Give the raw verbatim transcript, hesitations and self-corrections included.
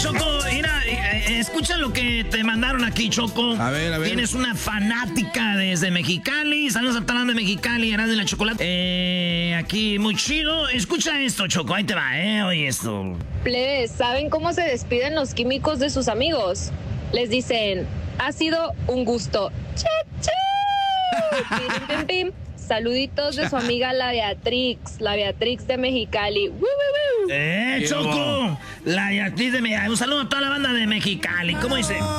Choco, mira, eh, escucha lo que te mandaron aquí, Choco. A ver, a ver. Tienes una fanática desde Mexicali. Saludos a Talán de Mexicali, Erasmo de la Chocolate. Eh, aquí, muy chido. Escucha esto, Choco, ahí te va, ¿eh? Oye esto. Plebes, ¿saben cómo se despiden los químicos de sus amigos? Les dicen, ha sido un gusto. ¡Che, che! Pim, pim, pim. Saluditos de su amiga la Beatrix, la Beatrix de Mexicali. ¡Woo, woo, woo! ¡Eh, Choco! La Beatriz de Mexicali. Un saludo a toda la banda de Mexicali. ¿Cómo dice?